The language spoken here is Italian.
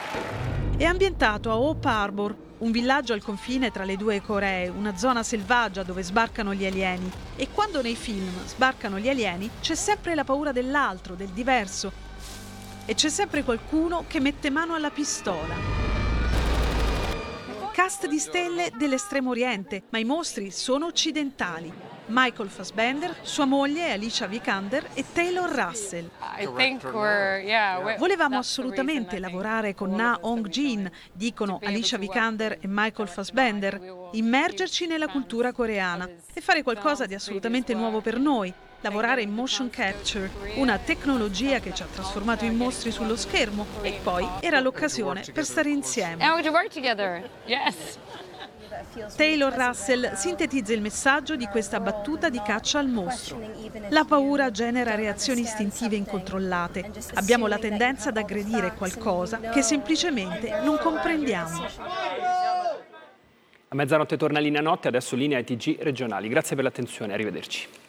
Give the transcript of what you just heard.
È ambientato a Hope Harbor, un villaggio al confine tra le due Coree, una zona selvaggia dove sbarcano gli alieni. E quando nei film sbarcano gli alieni c'è sempre la paura dell'altro, del diverso. E c'è sempre qualcuno che mette mano alla pistola. Cast di stelle dell'Estremo Oriente, ma i mostri sono occidentali. Michael Fassbender, sua moglie Alicia Vikander e Taylor Russell. Volevamo assolutamente lavorare con Na Hong-jin, dicono Alicia Vikander e Michael Fassbender, immergerci nella cultura coreana e fare qualcosa di assolutamente nuovo per noi. Lavorare in motion capture, una tecnologia che ci ha trasformato in mostri sullo schermo, e poi era l'occasione per stare insieme. Taylor Russell sintetizza il messaggio di questa battuta di caccia al mostro. La paura genera reazioni istintive incontrollate. Abbiamo la tendenza ad aggredire qualcosa che semplicemente non comprendiamo. A mezzanotte torna Linea Notte, adesso linea ai TG regionali. Grazie per l'attenzione, arrivederci.